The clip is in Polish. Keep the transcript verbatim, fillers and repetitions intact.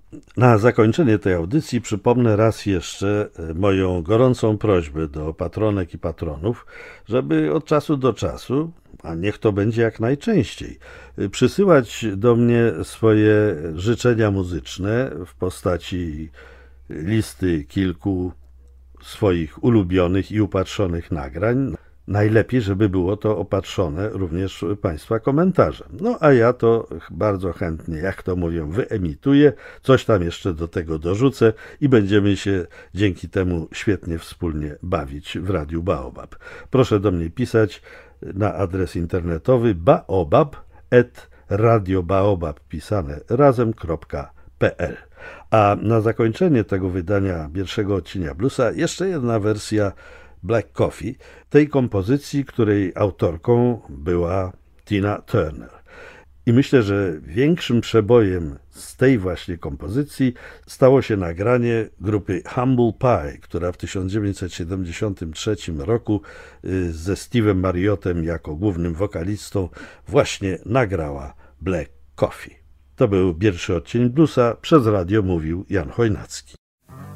Na zakończenie tej audycji przypomnę raz jeszcze moją gorącą prośbę do patronek i patronów, żeby od czasu do czasu, a niech to będzie jak najczęściej, przysyłać do mnie swoje życzenia muzyczne w postaci listy kilku swoich ulubionych i upatrzonych nagrań. Najlepiej, żeby było to opatrzone również Państwa komentarzem. No a ja to bardzo chętnie, jak to mówią, wyemituję, coś tam jeszcze do tego dorzucę i będziemy się dzięki temu świetnie wspólnie bawić w Radiu Baobab. Proszę do mnie pisać na adres internetowy baobab at radiobaobab pisane razem.pl. A na zakończenie tego wydania pierwszego odcinka bluesa jeszcze jedna wersja Black Coffee, tej kompozycji, której autorką była Tina Turner. I myślę, że większym przebojem z tej właśnie kompozycji stało się nagranie grupy Humble Pie, która w tysiąc dziewięćset siedemdziesiątym trzecim roku ze Steve'em Marriottem jako głównym wokalistą właśnie nagrała Black Coffee. To był pierwszy odcinek bluesa, przez radio mówił Jan Chojnacki.